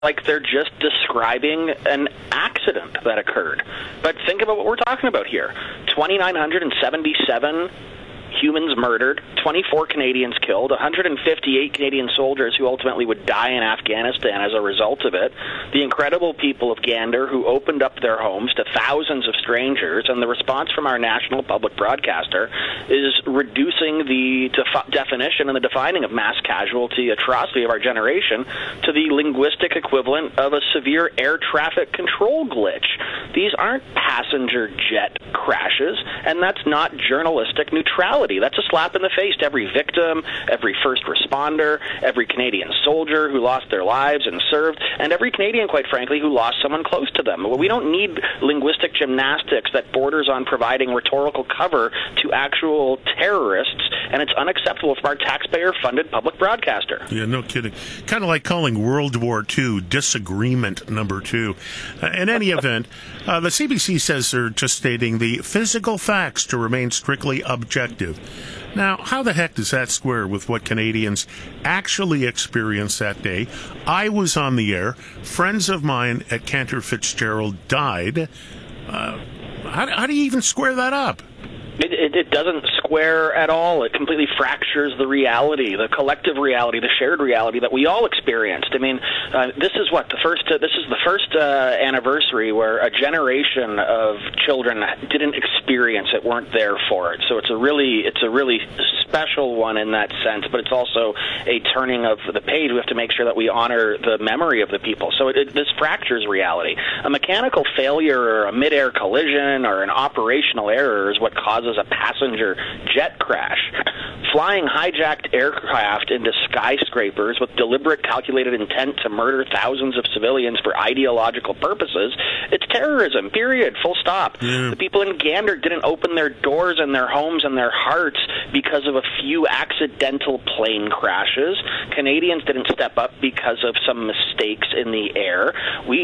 like they're just describing an accident that occurred. But think about what we're talking about here. 2,977 humans murdered, 24 Canadians killed, 158 Canadian soldiers who ultimately would die in Afghanistan as a result of it, the incredible people of Gander who opened up their homes to thousands of strangers, and the response from our national public broadcaster is reducing the definition and the defining of mass casualty atrocity of our generation to the linguistic equivalent of a severe air traffic control glitch. These aren't passenger jet crashes, and that's not journalistic neutrality. That's a slap in the face to every victim, every first responder, every Canadian soldier who lost their lives and served, and every Canadian, quite frankly, who lost someone close to them. We don't need linguistic gymnastics that borders on providing rhetorical cover to actual terrorists, and it's unacceptable from our taxpayer-funded public broadcaster. Yeah, no kidding. Kind of like calling World War II disagreement number 2. In any event, the CBC says they're just stating the physical facts to remain strictly objective. Now, how the heck does that square with what Canadians actually experienced that day? I was on the air. Friends of mine at Cantor Fitzgerald died. How do you even square that up? It doesn't square at all. It completely fractures the reality, the collective reality, the shared reality that we all experienced. I mean, this is the first anniversary where a generation of children didn't experience it, weren't there for it. So it's a really special one in that sense, but it's also a turning of the page. We have to make sure that we honor the memory of the people. So this fractures reality. A mechanical failure or a mid-air collision or an operational error is what causes a passenger jet crash. Flying hijacked aircraft into skyscrapers with deliberate, calculated intent to murder thousands of civilians for ideological purposes, it's terrorism, period, full stop. Yeah. The people in Gander didn't open their doors and their homes and their hearts because of a few accidental plane crashes. Canadians didn't step up because of some mistakes in the air.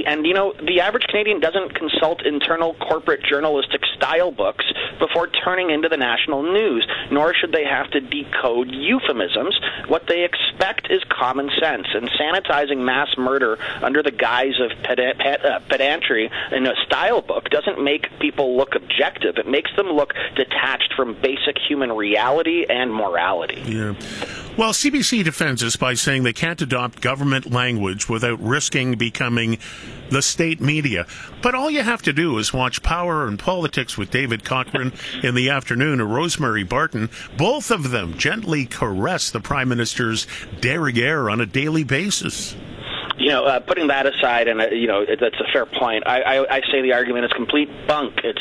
The average Canadian doesn't consult internal corporate journalistic style books before turning into the national news, nor should they have to decode euphemisms. What they expect is common sense, and sanitizing mass murder under the guise of pedantry in a style book doesn't make people look objective. It makes them look detached from basic human reality and morality. Yeah. Well, CBC defends us by saying they can't adopt government language without risking becoming the state media. But all you have to do is watch Power and Politics with David Cochran in the afternoon, or Rosemary Barton. Both of them gently caress the Prime Minister's derriere on a daily basis. Putting that aside, and that's a fair point. I say the argument is complete bunk. It's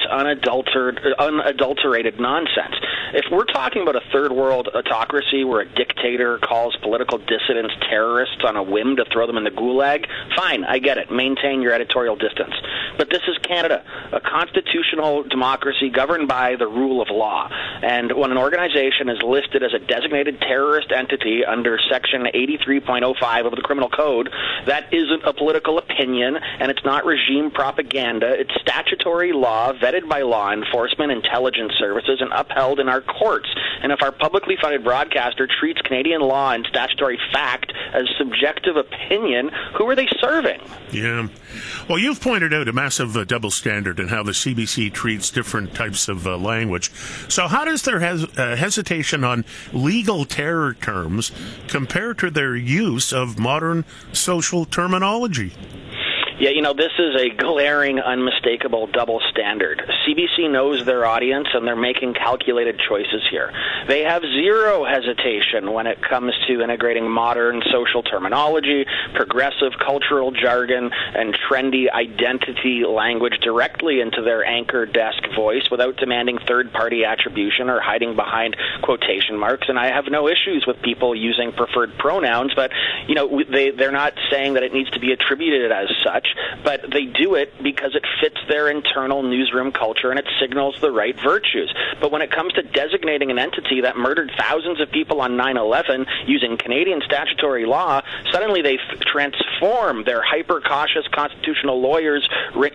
unadulterated nonsense. If we're talking about a third world autocracy where a dictator calls political dissidents terrorists on a whim to throw them in the gulag, fine, I get it. Maintain your editorial distance. But this is Canada, a constitutional democracy governed by the rule of law. And when an organization is listed as a designated terrorist entity under Section 83.05 of the Criminal Code, that isn't a political opinion, and it's not regime propaganda. It's statutory law vetted by law enforcement, intelligence services, and upheld in our courts. And if our publicly funded broadcaster treats Canadian law and statutory fact as subjective opinion, who are they serving? Yeah. Well, you've pointed out a massive double standard in how the CBC treats different types of language. So how does their hesitation on legal terror terms compare to their use of modern social terminology? Yeah, this is a glaring, unmistakable double standard. CBC knows their audience, and they're making calculated choices here. They have zero hesitation when it comes to integrating modern social terminology, progressive cultural jargon, and trendy identity language directly into their anchor desk voice without demanding third-party attribution or hiding behind quotation marks. And I have no issues with people using preferred pronouns, but, they're not saying that it needs to be attributed as such. But they do it because it fits their internal newsroom culture and it signals the right virtues. But when it comes to designating an entity that murdered thousands of people on 9/11 using Canadian statutory law, suddenly they transform their hyper-cautious constitutional constitutional lawyers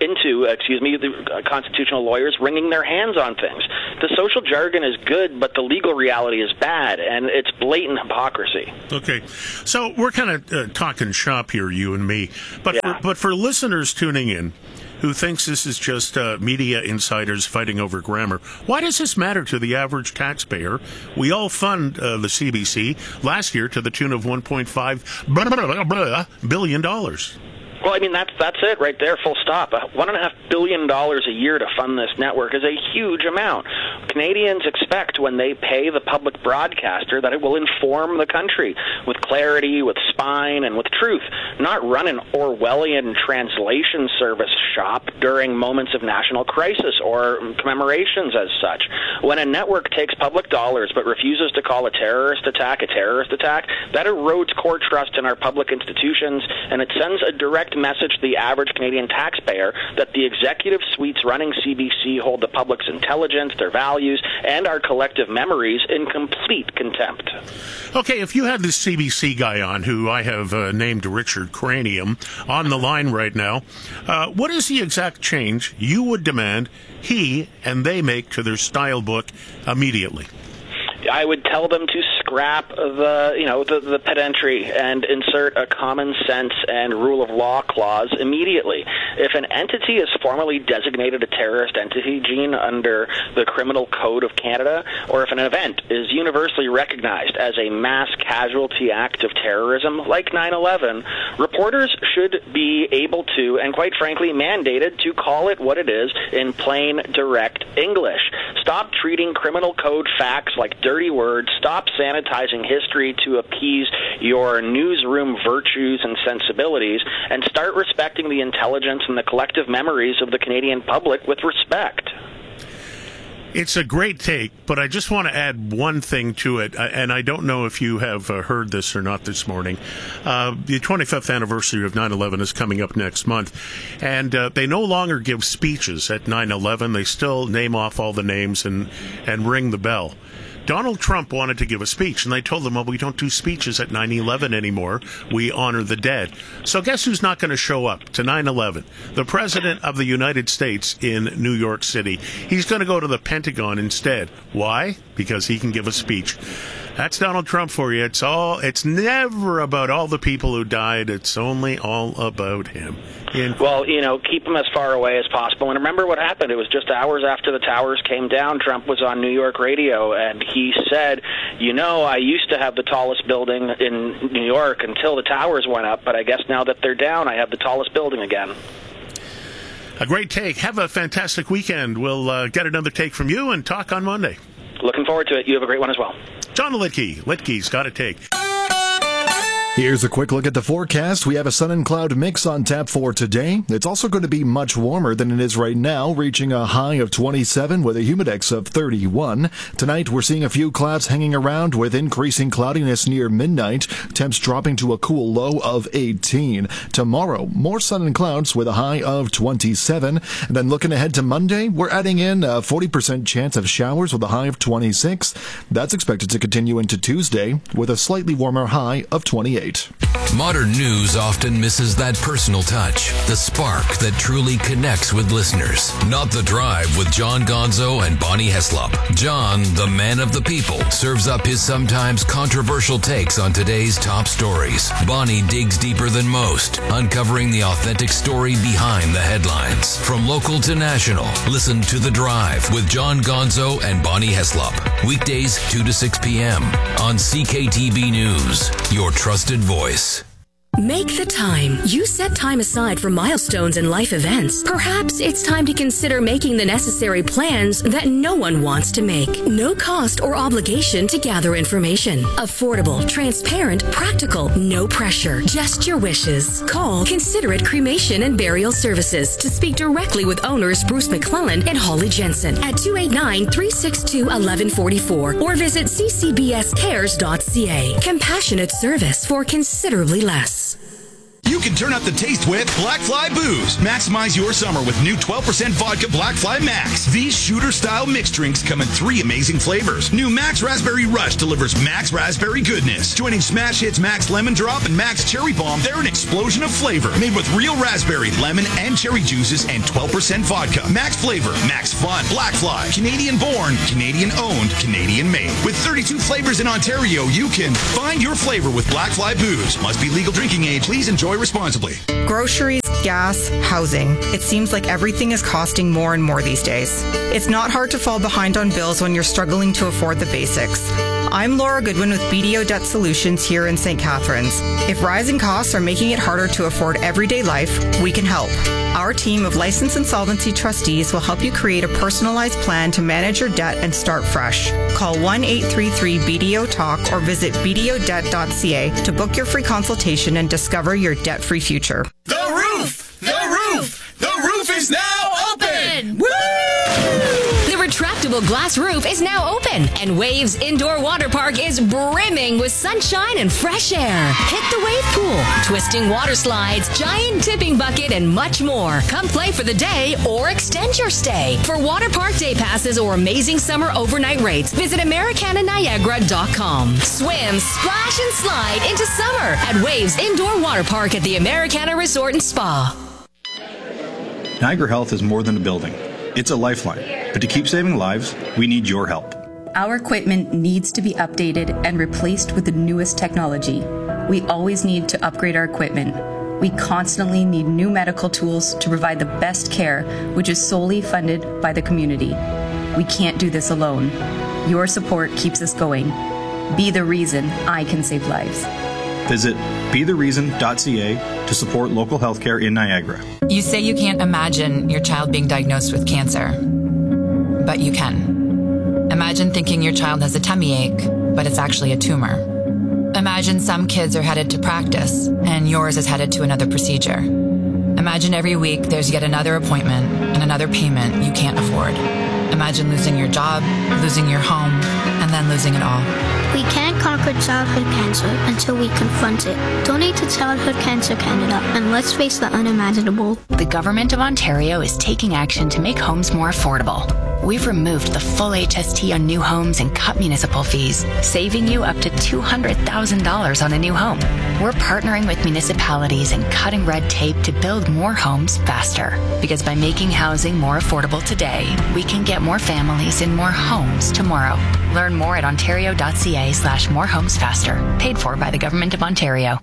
wringing their hands on things. The social jargon is good, but the legal reality is bad, and it's blatant hypocrisy. Okay, so we're kind of talking shop here, you and me, but for listeners tuning in who thinks this is just media insiders fighting over grammar, why does this matter to the average taxpayer? We all fund the CBC last year to the tune of $1.5 billion. Well, I mean, that's it right there, full stop. $1.5 billion a year to fund this network is a huge amount. Canadians expect when they pay the public broadcaster that it will inform the country with clarity, with spine, and with truth, not run an Orwellian translation service shop during moments of national crisis or commemorations as such. When a network takes public dollars but refuses to call a terrorist attack, that erodes core trust in our public institutions, and it sends a direct message to the average Canadian taxpayer that the executive suites running CBC hold the public's intelligence, their values, and our collective memories in complete contempt. Okay, if you had this CBC guy on, who I have named Richard Cranium, on the line right now, what is the exact change you would demand he and they make to their style book immediately? I would tell them to scrap the pedantry and insert a common sense and rule of law clause immediately. If an entity is formally designated a terrorist entity, Gene, under the Criminal Code of Canada, or if an event is universally recognized as a mass casualty act of terrorism, like 9/11, reporters should be able to, and quite frankly mandated, to call it what it is in plain, direct English. Stop treating criminal code facts like dirty words. Stop sanitizing history to appease your newsroom virtues and sensibilities, and start respecting the intelligence and the collective memories of the Canadian public with respect. It's a great take, but I just want to add one thing to it, and I don't know if you have heard this or not this morning. The 25th anniversary of 9/11 is coming up next month, and they no longer give speeches at 9/11. They still name off all the names and ring the bell. Donald Trump wanted to give a speech, and they told him, well, we don't do speeches at 9/11 anymore. We honor the dead. So guess who's not going to show up to 9/11? The President of the United States in New York City. He's going to go to the Pentagon instead. Why? Because he can give a speech. That's Donald Trump for you. It's never about all the people who died. It's only all about him. Well, keep him as far away as possible. And remember what happened. It was just hours after the towers came down. Trump was on New York radio, and he said, I used to have the tallest building in New York until the towers went up, but I guess now that they're down, I have the tallest building again. A great take. Have a fantastic weekend. We'll get another take from you and talk on Monday. Looking forward to it. You have a great one as well. John Litke. Litke's got a take. Here's a quick look at the forecast. We have a sun and cloud mix on tap for today. It's also going to be much warmer than it is right now, reaching a high of 27 with a humidex of 31. Tonight, we're seeing a few clouds hanging around with increasing cloudiness near midnight, temps dropping to a cool low of 18. Tomorrow, more sun and clouds with a high of 27. And then looking ahead to Monday, we're adding in a 40% chance of showers with a high of 26. That's expected to continue into Tuesday with a slightly warmer high of 28. Modern news often misses that personal touch, the spark that truly connects with listeners. Not The Drive with John Gonzo and Bonnie Heslop. John, the man of the people, serves up his sometimes controversial takes on today's top stories. Bonnie digs deeper than most, uncovering the authentic story behind the headlines. From local to national, listen to The Drive with John Gonzo and Bonnie Heslop. Weekdays 2 to 6 p.m. on CKTB News, your trusted voice. Make the time. You set time aside for milestones and life events. Perhaps it's time to consider making the necessary plans that no one wants to make. No cost or obligation to gather information. Affordable, transparent, practical, no pressure. Just your wishes. Call Considerate Cremation and Burial Services to speak directly with owners Bruce McClellan and Holly Jensen at 289-362-1144 or visit ccbscares.ca. Compassionate service for considerably less. You can turn up the taste with Blackfly Booze. Maximize your summer with new 12% vodka Blackfly Max. These shooter-style mixed drinks come in 3 amazing flavors. New Max Raspberry Rush delivers Max Raspberry goodness. Joining Smash Hits Max Lemon Drop and Max Cherry Bomb, they're an explosion of flavor. Made with real raspberry, lemon, and cherry juices and 12% vodka. Max flavor, Max fun. Blackfly. Canadian-born, Canadian-owned, Canadian-made. With 32 flavors in Ontario, you can find your flavor with Blackfly Booze. Must be legal drinking age. Please enjoy responsibly. Groceries, gas, housing. It seems like everything is costing more and more these days. It's not hard to fall behind on bills when you're struggling to afford the basics. I'm Laura Goodwin with BDO Debt Solutions here in St. Catharines. If rising costs are making it harder to afford everyday life, we can help. Our team of licensed insolvency trustees will help you create a personalized plan to manage your debt and start fresh. Call 1-833-BDO-TALK or visit bdodebt.ca to book your free consultation and discover your debt-free future. The roof! The roof! The roof is now open! Woo! The retractable glass roof is now open, and Waves Indoor Water Park is brimming with sunshine and fresh air. Hit the wave pool, twisting water slides, giant tipping bucket, and much more. Come play for the day or extend your stay. For water park day passes or amazing summer overnight rates, visit AmericanaNiagara.com. Swim, splash, and slide into summer at Waves Indoor Water Park at the Americana Resort and Spa. Niagara Health is more than a building. It's a lifeline. But to keep saving lives, we need your help. Our equipment needs to be updated and replaced with the newest technology. We always need to upgrade our equipment. We constantly need new medical tools to provide the best care, which is solely funded by the community. We can't do this alone. Your support keeps us going. Be the reason I can save lives. Visit bethereason.ca to support local healthcare in Niagara. You say you can't imagine your child being diagnosed with cancer, but you can. Imagine thinking your child has a tummy ache, but it's actually a tumor. Imagine some kids are headed to practice and yours is headed to another procedure. Imagine every week there's yet another appointment and another payment you can't afford. Imagine losing your job, losing your home, and then losing it all. We can't conquer childhood cancer until we confront it. Donate to Childhood Cancer Canada and let's face the unimaginable. The Government of Ontario is taking action to make homes more affordable. We've removed the full HST on new homes and cut municipal fees, saving you up to $200,000 on a new home. We're partnering with municipalities and cutting red tape to build more homes faster. Because by making housing more affordable today, we can get more families in more homes tomorrow. Learn more at ontario.ca/morehomesfaster. Paid for by the Government of Ontario.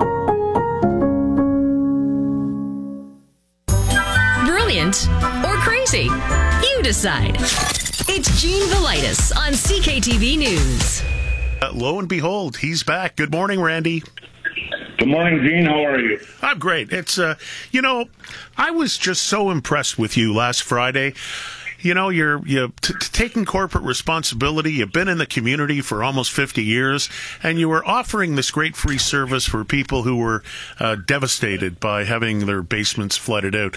Brilliant or crazy? You decide. It's Gene Velitis on CKTV News. Lo and behold, he's back. Good morning, Randy. Good morning, Gene. How are you? I'm great. It's, I was just so impressed with you last Friday. You know, you're taking corporate responsibility. You've been in the community for almost 50 years, and you were offering this great free service for people who were devastated by having their basements flooded out.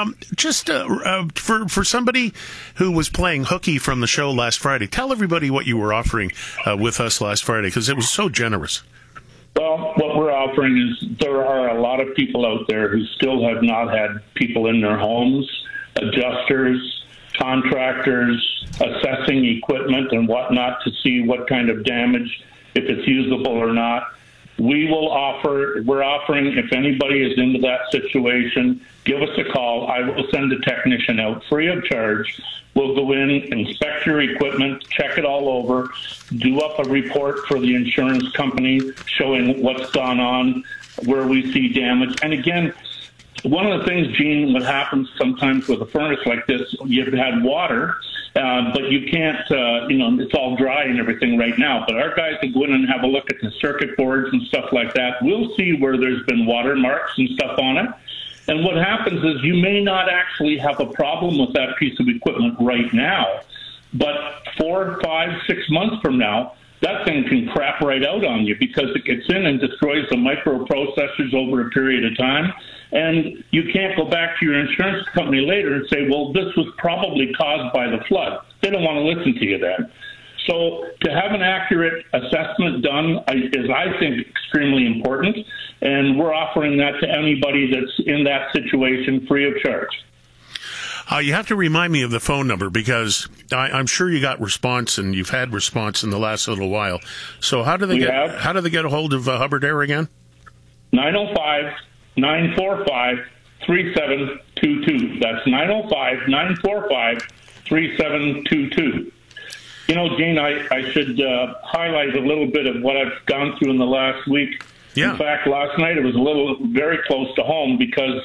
For somebody who was playing hooky from the show last Friday, tell everybody what you were offering with us last Friday, because it was so generous. Well, what we're offering is there are a lot of people out there who still have not had people in their homes, adjusters, contractors, assessing equipment and whatnot to see what kind of damage, if it's usable or not. We're offering, if anybody is into that situation, give us a call. I will send a technician out free of charge. We'll go in, inspect your equipment, check it all over, do up a report for the insurance company showing what's gone on, where we see damage. And again, one of the things, Gene, what happens sometimes with a furnace like this, you've had water, but you can't, it's all dry and everything right now. But our guys will go in and have a look at the circuit boards and stuff like that. We'll see where there's been water marks and stuff on it. And what happens is you may not actually have a problem with that piece of equipment right now, but 4, 5, 6 months from now, that thing can crap right out on you because it gets in and destroys the microprocessors over a period of time. And you can't go back to your insurance company later and say, well, this was probably caused by the flood. They don't want to listen to you then. So to have an accurate assessment done is, I think, extremely important, and we're offering that to anybody that's in that situation free of charge. You have to remind me of the phone number, because I'm sure you got response, and you've had response in the last little while. So how do they get a hold of Hubbard Air again? 905-945-3722. That's 905-945-3722. You know, Gene, I should highlight a little bit of what I've gone through in the last week. Yeah. In fact, last night it was very close to home, because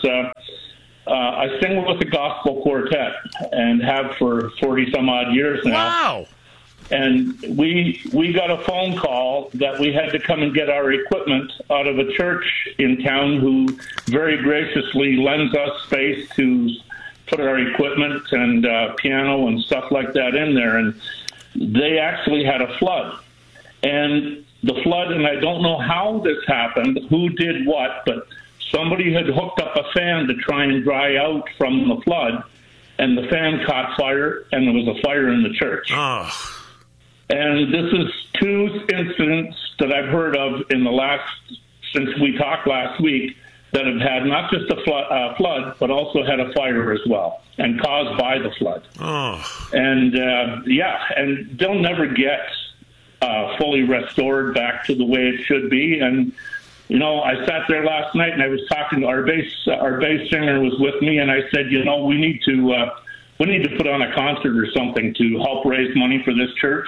I sing with the Gospel Quartet and have for 40-some-odd years now. Wow! And we got a phone call that we had to come and get our equipment out of a church in town, who very graciously lends us space to put our equipment and piano and stuff like that in there. And they actually had a flood. And the flood, and I don't know how this happened, who did what, but somebody had hooked up a fan to try and dry out from the flood, and the fan caught fire, and there was a fire in the church. Oh. And this is 2 incidents that I've heard of since we talked last week, that have had not just a flood, but also had a fire as well, and caused by the flood. Oh. And, and they'll never get fully restored back to the way it should be. And, you know, I sat there last night, and I was talking to our bass singer was with me, and I said, you know, we need to put on a concert or something to help raise money for this church.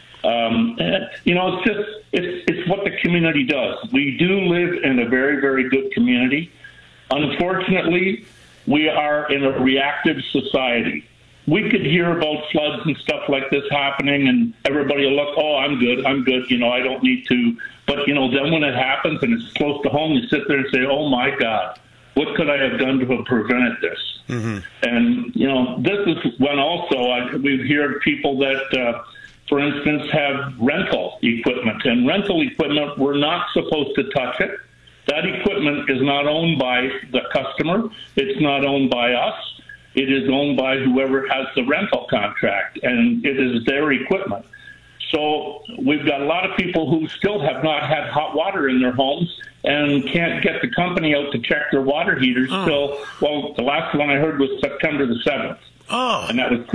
You know, it's what the community does. We do live in a very, very good community. Unfortunately, we are in a reactive society. We could hear about floods and stuff like this happening, and everybody will look, oh, I'm good, you know, I don't need to. But, you know, then when it happens and it's close to home, you sit there and say, oh, my God, what could I have done to have prevented this? Mm-hmm. And, you know, this is when also we hear people that, for instance, have rental equipment. And rental equipment, we're not supposed to touch it. That equipment is not owned by the customer. It's not owned by us. It is owned by whoever has the rental contract, and it is their equipment. So we've got a lot of people who still have not had hot water in their homes and can't get the company out to check their water heaters till, well, the last one I heard was September the 7th. Oh. And that was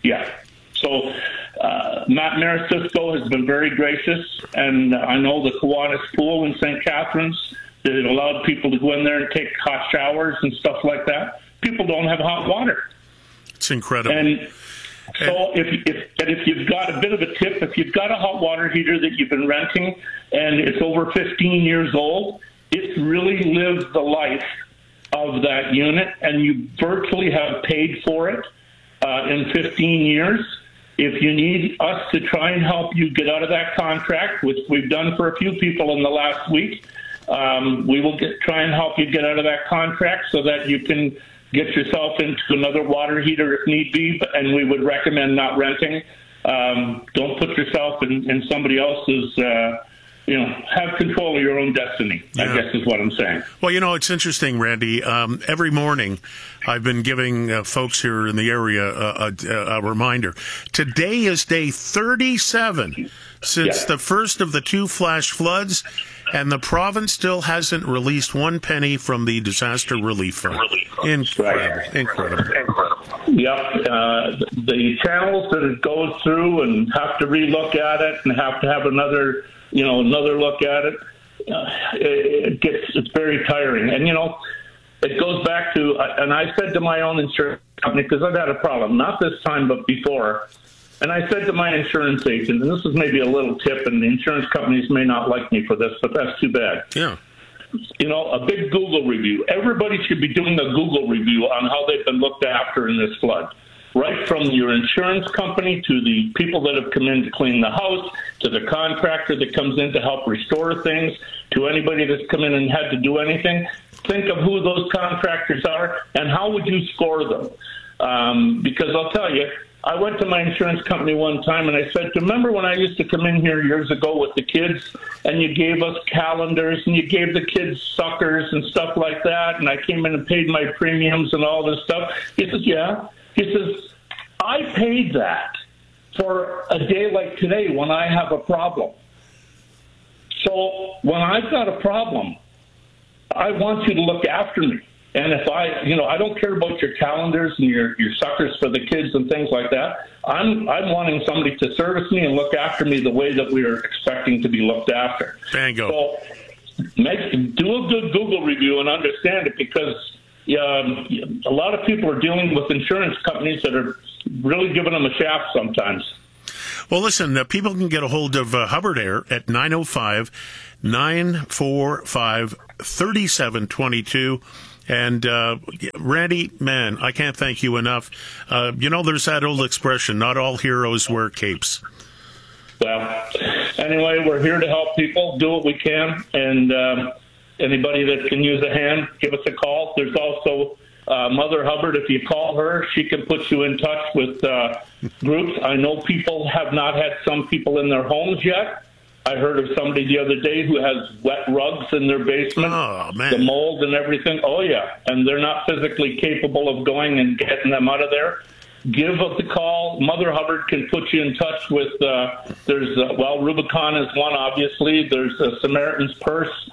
So Matt Marasisco has been very gracious, and I know the Kiwanis Pool in St. Catharines, that it allowed people to go in there and take hot showers and stuff like that. People don't have hot water. It's incredible. And so if you've got a bit of a tip, if you've got a hot water heater that you've been renting and it's over 15 years old, it's really lived the life of that unit, and you virtually have paid for it in 15 years. If you need us to try and help you get out of that contract, which we've done for a few people in the last week, we will try and help you get out of that contract so that you can get yourself into another water heater if need be, and we would recommend not renting. Don't put yourself in somebody else's, have control of your own destiny, I guess is what I'm saying. Well, you know, it's interesting, Randy. Every morning I've been giving folks here in the area a reminder. Today is day 37 since the first of the 2 flash floods, and the province still hasn't released 1 penny from the disaster relief fund. Incredible. Yep. The channels that it goes through and have to relook at it and have to have another look at it, it's very tiring. And, you know, it goes back to, and I said to my own insurance company, because I've had a problem, not this time, but before, and I said to my insurance agent, and this is maybe a little tip, and the insurance companies may not like me for this, but that's too bad. Yeah. You know, a big Google review. Everybody should be doing a Google review on how they've been looked after in this flood. Right from your insurance company to the people that have come in to clean the house, to the contractor that comes in to help restore things, to anybody that's come in and had to do anything. Think of who those contractors are and how would you score them. Because I'll tell you, I went to my insurance company one time and I said, remember when I used to come in here years ago with the kids and you gave us calendars and you gave the kids suckers and stuff like that, and I came in and paid my premiums and all this stuff? He says, yeah. He says, I paid that. for a day like today when I have a problem. So when I've got a problem, I want you to look after me. And if I don't care about your calendars and your suckers for the kids and things like that. I'm wanting somebody to service me and look after me the way that we are expecting to be looked after. Bingo. So do a good Google review and understand it, because a lot of people are dealing with insurance companies that are really giving them a shaft sometimes. Well, listen, people can get a hold of Hubbard Air at 905-945-3722. And, Randy, man, I can't thank you enough. There's that old expression, not all heroes wear capes. Well, anyway, we're here to help people, do what we can. And anybody that can use a hand, give us a call. There's also Mother Hubbard. If you call her, she can put you in touch with groups. I know people have not had some people in their homes yet. I heard of somebody the other day who has wet rugs in their basement, the mold and everything. Oh, yeah, and they're not physically capable of going and getting them out of there. Give us a call. Mother Hubbard can put you in touch with, Rubicon is one, obviously. There's Samaritan's Purse,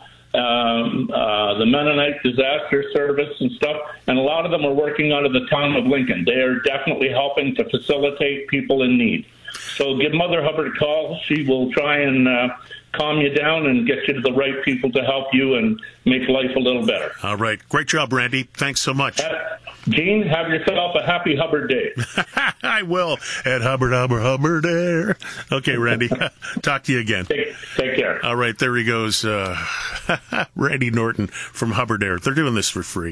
the Mennonite Disaster Service and stuff, and a lot of them are working out of the town of Lincoln. They are definitely helping to facilitate people in need. So give Mother Hubbard a call. She will try and calm you down and get you to the right people to help you and make life a little better. All right. Great job, Randy. Thanks so much. Gene, have yourself a happy Hubbard Day. I will. At Hubbard Air. Okay, Randy. Talk to you again. Take care. All right. There he goes. Randy Norton from Hubbard Air. They're doing this for free.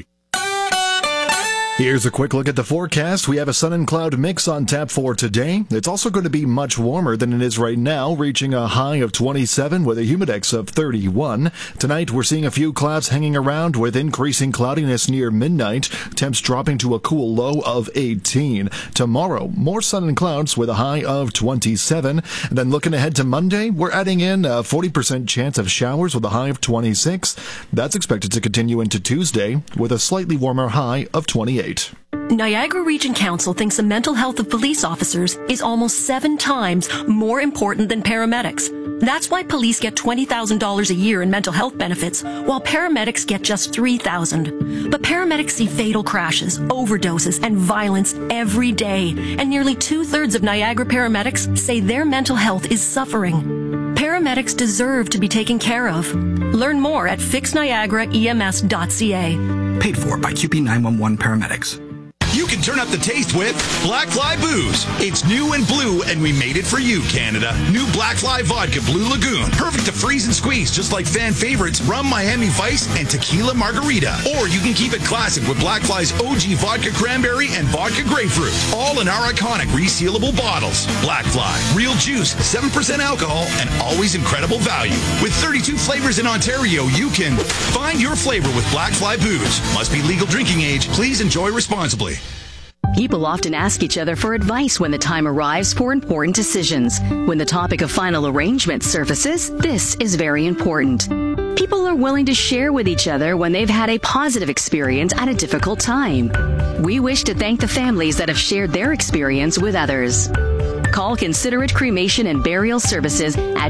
Here's a quick look at the forecast. We have a sun and cloud mix on tap for today. It's also going to be much warmer than it is right now, reaching a high of 27 with a humidex of 31. Tonight, we're seeing a few clouds hanging around with increasing cloudiness near midnight. Temps dropping to a cool low of 18. Tomorrow, more sun and clouds with a high of 27. Then looking ahead to Monday, we're adding in a 40% chance of showers with a high of 26. That's expected to continue into Tuesday with a slightly warmer high of 28. Niagara Region Council thinks the mental health of police officers is almost 7 times more important than paramedics. That's why police get $20,000 a year in mental health benefits, while paramedics get just $3,000. But paramedics see fatal crashes, overdoses, and violence every day, and nearly 2/3 of Niagara paramedics say their mental health is suffering. Paramedics deserve to be taken care of. Learn more at fixniagaraems.ca. Paid for by QP 911 Paramedics. You can turn up the taste with Black Fly Booze. It's new and blue, and we made it for you, Canada. New Black Fly Vodka Blue Lagoon. Perfect to freeze and squeeze, just like fan favorites Rum Miami Vice and Tequila Margarita. Or you can keep it classic with Black Fly's OG Vodka Cranberry and Vodka Grapefruit. All in our iconic resealable bottles. Black Fly. Real juice, 7% alcohol, and always incredible value. With 32 flavors in Ontario, you can find your flavor with Black Fly Booze. Must be legal drinking age. Please enjoy responsibly. People often ask each other for advice when the time arrives for important decisions. When the topic of final arrangement surfaces, this is very important. People are willing to share with each other when they've had a positive experience at a difficult time. We wish to thank the families that have shared their experience with others. Call Considerate Cremation and Burial Services at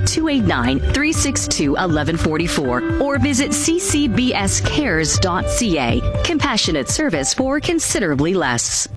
289-362-1144 or visit ccbscares.ca. Compassionate service for considerably less.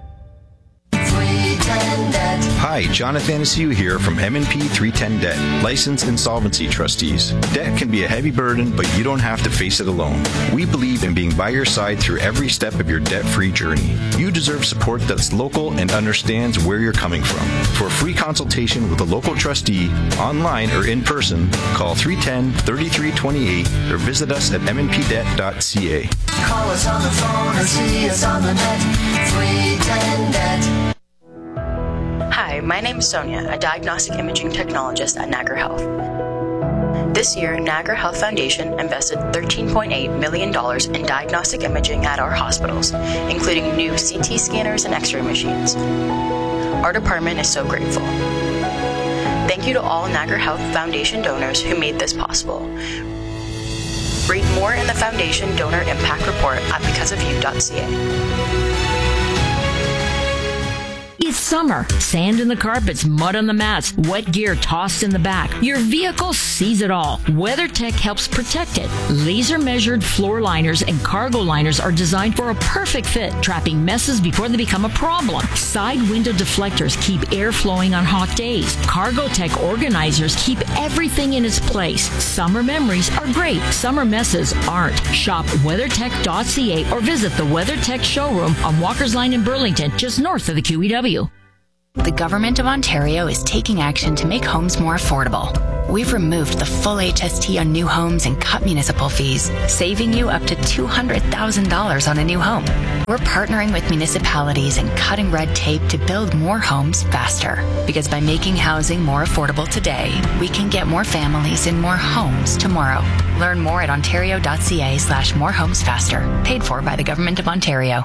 Hi, Jonathan Asiu here from M&P 310 Debt, licensed insolvency trustees. Debt can be a heavy burden, but you don't have to face it alone. We believe in being by your side through every step of your debt-free journey. You deserve support that's local and understands where you're coming from. For a free consultation with a local trustee, online or in person, call 310-3328 or visit us at mnpdebt.ca. Call us on the phone or see us on the net. 310 Debt. Hi, my name is Sonia, a diagnostic imaging technologist at Niagara Health. This year, Niagara Health Foundation invested $13.8 million in diagnostic imaging at our hospitals, including new CT scanners and X-ray machines. Our department is so grateful. Thank you to all Niagara Health Foundation donors who made this possible. Read more in the Foundation Donor Impact Report at becauseofyou.ca. If It's summer. Sand in the carpets, mud on the mats, wet gear tossed in the back. Your vehicle sees it all. WeatherTech helps protect it. Laser-measured floor liners and cargo liners are designed for a perfect fit, trapping messes before they become a problem. Side window deflectors keep air flowing on hot days. CargoTech organizers keep everything in its place. Summer memories are great. Summer messes aren't. Shop WeatherTech.ca or visit the WeatherTech showroom on Walker's Line in Burlington, just north of the QEW. The Government of Ontario is taking action to make homes more affordable. We've removed the full HST on new homes and cut municipal fees, saving you up to $200,000 on a new home. We're partnering with municipalities and cutting red tape to build more homes faster. Because by making housing more affordable today, we can get more families in more homes tomorrow. Learn more at ontario.ca/morehomesfaster. Paid for by the Government of Ontario.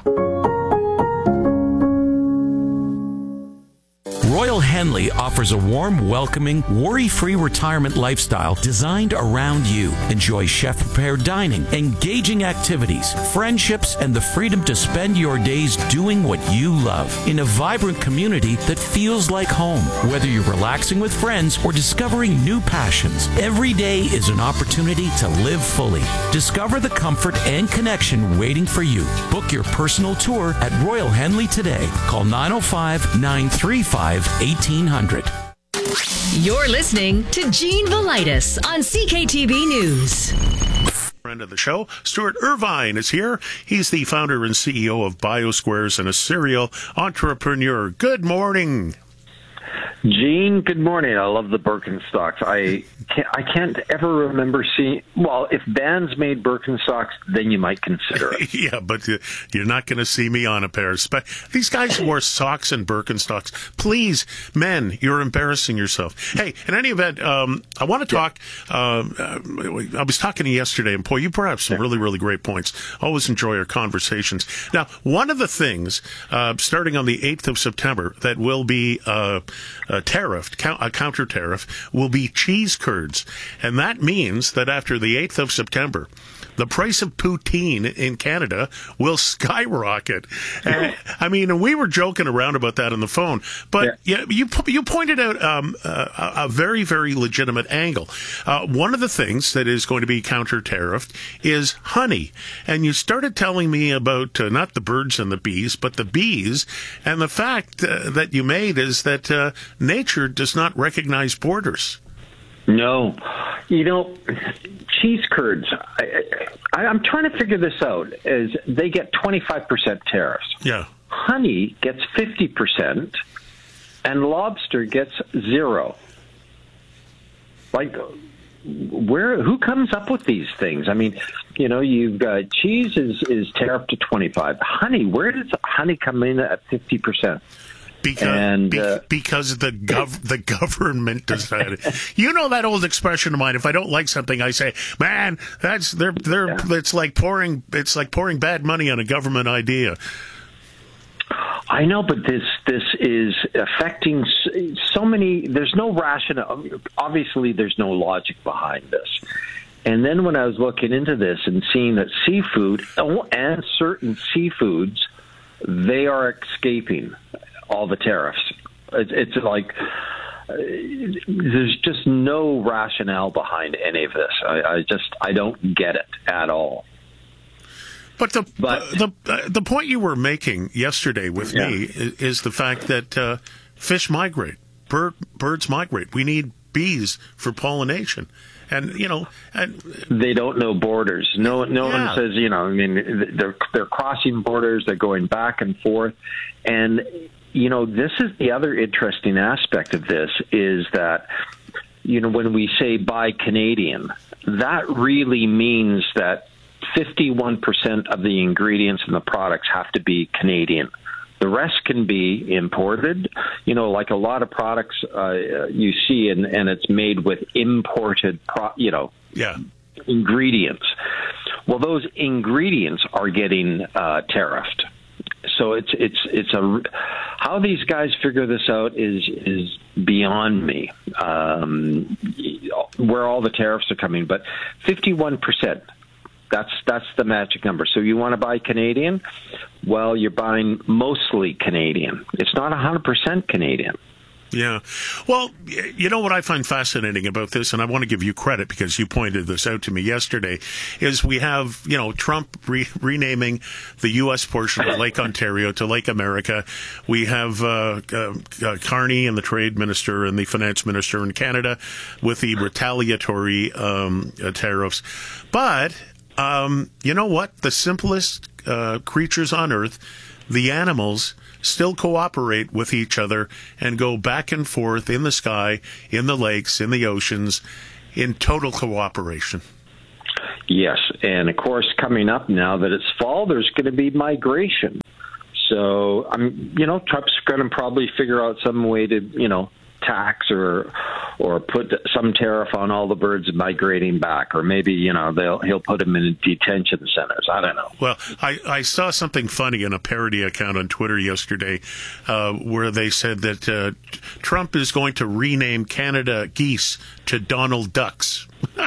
Royal Henley offers a warm, welcoming, worry-free retirement lifestyle designed around you. Enjoy chef-prepared dining, engaging activities, friendships, and the freedom to spend your days doing what you love in a vibrant community that feels like home. Whether you're relaxing with friends or discovering new passions, every day is an opportunity to live fully. Discover the comfort and connection waiting for you. Book your personal tour at Royal Henley today. Call 905-935-1800. You're listening to Gene Velitis on CKTB News. Friend of the show, Stuart Irvine is here. He's the founder and CEO of BioSquares and a serial entrepreneur. Good morning. Gene, good morning. I love the Birkenstocks. I can't ever remember seeing... Well, if bands made Birkenstocks, then you might consider it. Yeah, but you're not going to see me on a pair. These guys wore socks and Birkenstocks. Please, men, you're embarrassing yourself. Hey, in any event, I want to talk... I was talking to you yesterday, and boy, you brought up some really, really great points. Always enjoy our conversations. Now, one of the things, starting on the 8th of September, that will be... tariffed, a counter tariff, will be cheese curds. And that means that after the 8th of September, the price of poutine in Canada will skyrocket. I mean, we were joking around about that on the phone, but you pointed out a very, very legitimate angle. One of the things that is going to be counter-tariffed is honey. And you started telling me about not the birds and the bees, but the bees. And the fact that you made is that nature does not recognize borders. No. You know, cheese curds, I'm trying to figure this out, is they get 25% tariffs. Yeah. Honey gets 50%, and lobster gets 0. Like, who comes up with these things? I mean, you know, you've got cheese is tariffed to 25. Honey, where does honey come in at 50%? Because the government decided. You know that old expression of mine. If I don't like something, I say, "Man, it's like pouring bad money on a government idea." I know, but this is affecting so many. There's no rationale. Obviously, there's no logic behind this. And then when I was looking into this and seeing that seafood and certain seafoods, they are escaping all the tariffs. It's like there's just no rationale behind any of this. I don't get it at all. But the point you were making yesterday with me is the fact that fish migrate, birds migrate. We need bees for pollination. And, you know, they don't know borders. No one says, you know, I mean, they're crossing borders, they're going back and forth. And, you know, this is the other interesting aspect of this is that, you know, when we say buy Canadian, that really means that 51% of the ingredients in the products have to be Canadian. The rest can be imported. You know, like a lot of products you see, and it's made with imported, ingredients. Well, those ingredients are getting tariffed. So it's how these guys figure this out is beyond me. Where all the tariffs are coming, but 51%. That's the magic number. So you want to buy Canadian? Well, you're buying mostly Canadian. It's not 100% Canadian. Yeah. Well, you know what I find fascinating about this, and I want to give you credit because you pointed this out to me yesterday, is we have, Trump renaming the U.S. portion of Lake Ontario to Lake America. We have Carney and the trade minister and the finance minister in Canada with the retaliatory tariffs. But you know what? The simplest creatures on earth, the animals, still cooperate with each other and go back and forth in the sky, in the lakes, in the oceans, in total cooperation. Yes, and of course, coming up now that it's fall, there's going to be migration. So, Trump's going to probably figure out some way to, tax or put some tariff on all the birds migrating back, or maybe he'll put them in detention centers. I don't know. Well, I saw something funny in a parody account on Twitter yesterday where they said that Trump is going to rename Canada geese to Donald Ducks.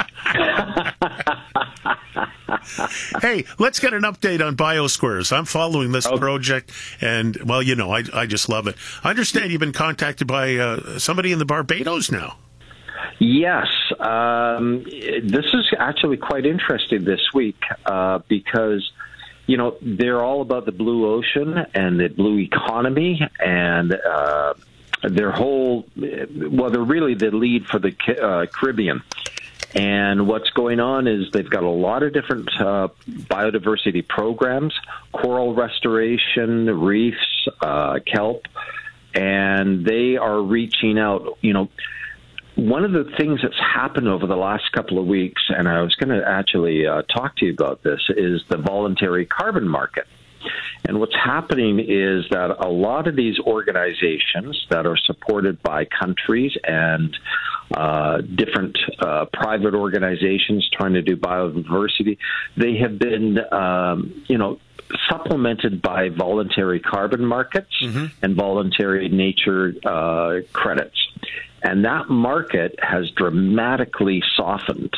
Hey, let's get an update on BioSquares. I'm following this project, and, well, I just love it. I understand you've been contacted by somebody in the Barbados now. Yes. This is actually quite interesting this week because, they're all about the blue ocean and the blue economy, and their whole, they're really the lead for the Caribbean. And what's going on is they've got a lot of different biodiversity programs, coral restoration, reefs, kelp, and they are reaching out. One of the things that's happened over the last couple of weeks, and I was going to actually talk to you about this, is the voluntary carbon market. And what's happening is that a lot of these organizations that are supported by countries and different private organizations trying to do biodiversity, they have been, supplemented by voluntary carbon markets and voluntary nature credits. And that market has dramatically softened.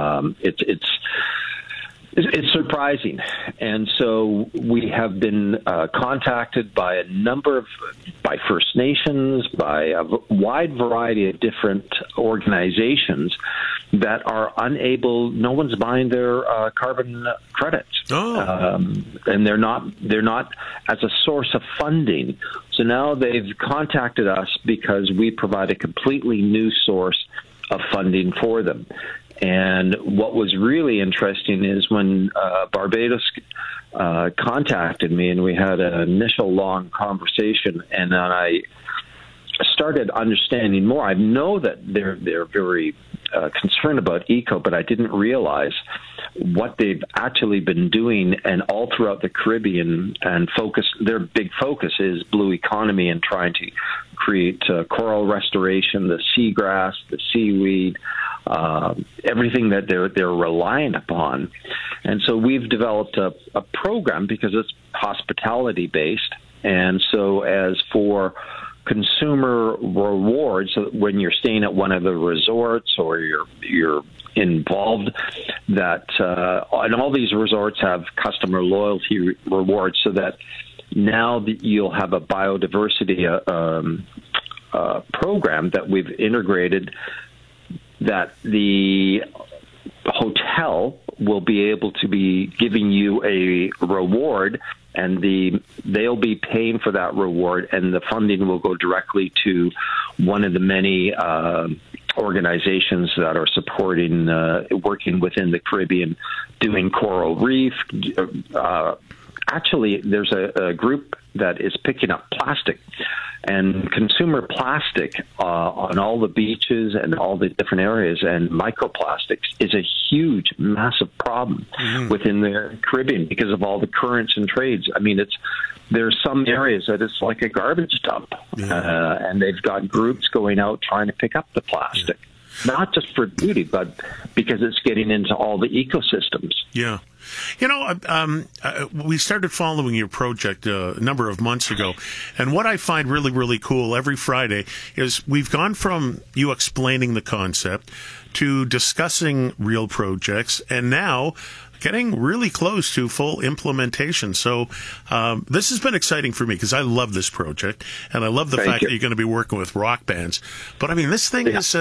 It's surprising. And so we have been contacted by a number by First Nations, by a wide variety of different organizations that are unable, no one's buying their carbon credits. And they're not as a source of funding. So now they've contacted us because we provide a completely new source of funding for them. And what was really interesting is when Barbados contacted me, and we had an initial long conversation, and then I started understanding more. I know that they're very concerned about eco, but I didn't realize what they've actually been doing, and all throughout the Caribbean. And their big focus is blue economy and trying to create coral restoration, the seagrass, the seaweed, everything that they're reliant upon. And so we've developed a program because it's hospitality based. And so as for consumer rewards, so when you're staying at one of the resorts or you're involved, that and all these resorts have customer loyalty rewards, so that now you'll have a biodiversity program that we've integrated, that the hotel will be able to be giving you a reward, and they'll be paying for that reward, and the funding will go directly to one of the many organizations that are supporting working within the Caribbean, doing coral reef. Actually, there's a group that is picking up plastic and consumer plastic on all the beaches and all the different areas, and microplastics is a huge, massive problem within the Caribbean because of all the currents and trades. I mean, there's some areas that it's like a garbage dump, and they've got groups going out trying to pick up the plastic. Not just for beauty, but because it's getting into all the ecosystems. Yeah. We started following your project a number of months ago, and what I find really, really cool every Friday is we've gone from you explaining the concept to discussing real projects, and now getting really close to full implementation. So this has been exciting for me because I love this project, and I love the fact that you're going to be working with rock bands. But I mean, this thing is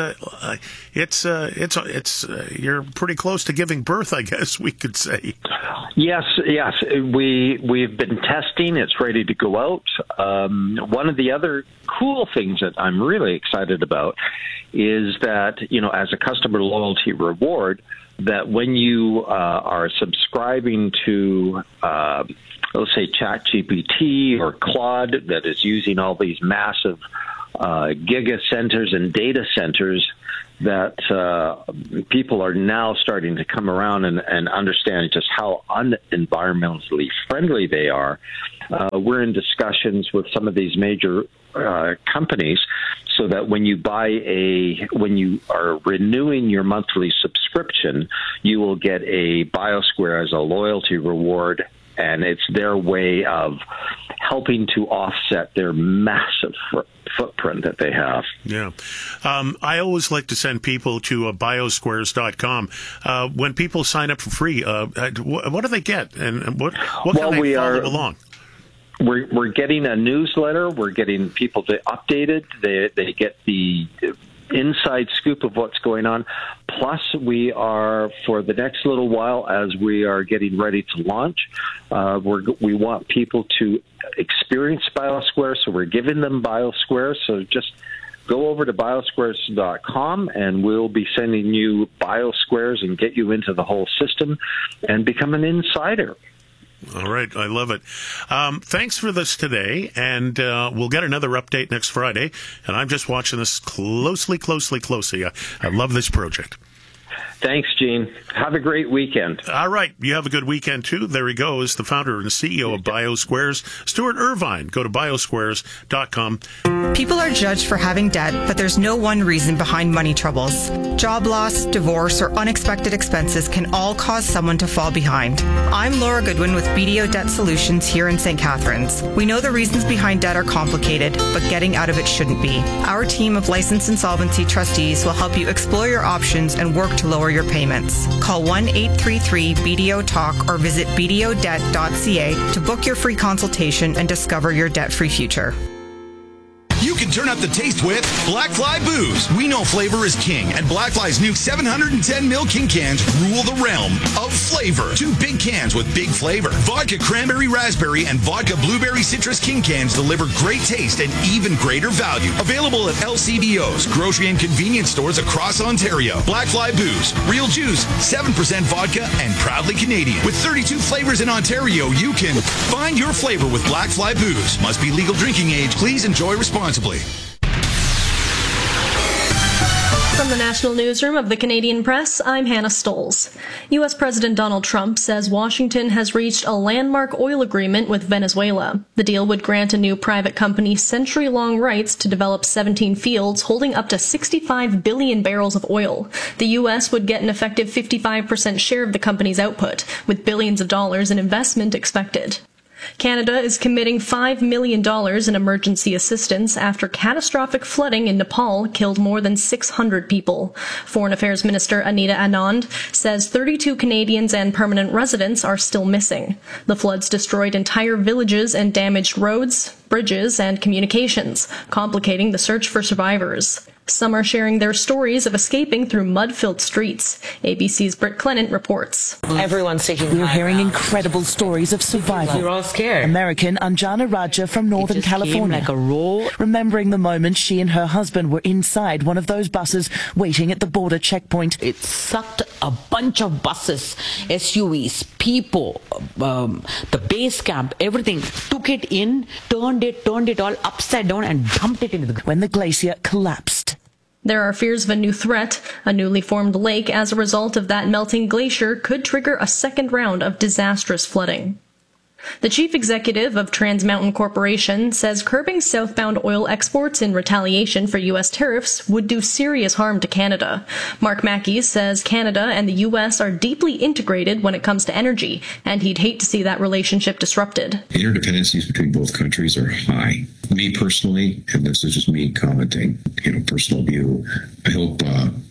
you're pretty close to giving birth, I guess we could say. Yes. We've been testing. It's ready to go out. One of the other cool things that I'm really excited about is that, as a customer loyalty reward, that when you are subscribing to, let's say, ChatGPT or Claude, that is using all these massive giga centers and data centers, that people are now starting to come around and understand just how unenvironmentally friendly they are. We're in discussions with some of these major companies so that when you are renewing your monthly subscription, you will get a BioSquare as a loyalty reward, and it's their way of helping to offset their massive footprint that they have. Yeah. I always like to send people to biosquares.com. When people sign up for free, what do they get? And what can they follow along? We're getting a newsletter. We're getting people to update it. They get the inside scoop of what's going on. Plus, we are, for the next little while, as we are getting ready to launch, we want people to experience BioSquare, so we're giving them BioSquare. So just go over to biosquares.com, and we'll be sending you BioSquares and get you into the whole system and become an insider. All right. I love it. Thanks for this today, and we'll get another update next Friday. And I'm just watching this closely. I love this project. Thanks, Gene. Have a great weekend. All right. You have a good weekend, too. There he goes, the founder and CEO of BioSquares, Stuart Irvine. Go to biosquares.com. People are judged for having debt, but there's no one reason behind money troubles. Job loss, divorce, or unexpected expenses can all cause someone to fall behind. I'm Laura Goodwin with BDO Debt Solutions here in St. Catharines. We know the reasons behind debt are complicated, but getting out of it shouldn't be. Our team of licensed insolvency trustees will help you explore your options and work to lower your payments. Call 1-833-BDO-TALK or visit bdodebt.ca to book your free consultation and discover your debt-free future. You can turn up the taste with Black Fly Booze. We know flavor is king, and Black Fly's new 710ml King cans rule the realm of flavor. 2 big cans with big flavor. Vodka Cranberry Raspberry and Vodka Blueberry Citrus King cans deliver great taste and even greater value. Available at LCBOs, grocery and convenience stores across Ontario. Black Fly Booze. Real juice, 7% vodka, and proudly Canadian. With 32 flavors in Ontario, you can find your flavor with Black Fly Booze. Must be legal drinking age. Please enjoy responsibly. From the National Newsroom of the Canadian Press, I'm Hannah Stolz. U.S. President Donald Trump says Washington has reached a landmark oil agreement with Venezuela. The deal would grant a new private company century-long rights to develop 17 fields holding up to 65 billion barrels of oil. The U.S. would get an effective 55% share of the company's output, with billions of dollars in investment expected. Canada is committing $5 million in emergency assistance after catastrophic flooding in Nepal killed more than 600 people. Foreign Affairs Minister Anita Anand says 32 Canadians and permanent residents are still missing. The floods destroyed entire villages and damaged roads, bridges, and communications, complicating the search for survivors. Some are sharing their stories of escaping through mud-filled streets. ABC's Britt Clement reports. Everyone's taking We're hearing incredible stories of survival. We're all scared. American Anjana Raja from Northern California. Like a roll. Remembering the moment she and her husband were inside one of those buses waiting at the border checkpoint. It sucked a bunch of buses, SUVs, people, the base camp, everything. Took it in, turned it all upside down and dumped it into the ground. When the glacier collapsed. There are fears of a new threat. A newly formed lake as a result of that melting glacier could trigger a second round of disastrous flooding. The chief executive of Trans Mountain Corporation says curbing southbound oil exports in retaliation for U.S. tariffs would do serious harm to Canada. Mark Mackey says Canada and the U.S. are deeply integrated when it comes to energy, and he'd hate to see that relationship disrupted. Interdependencies between both countries are high. Me personally, and this is just me commenting, personal view, I hope